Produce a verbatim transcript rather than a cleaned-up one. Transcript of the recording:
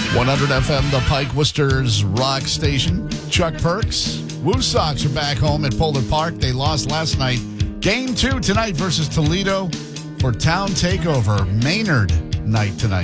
one hundred F M, the Pike Worcester's rock station. Chuck Perks. Woo Sox are back home at Polar Park. They lost last night. Game two tonight versus Toledo for town takeover. Maynard night tonight.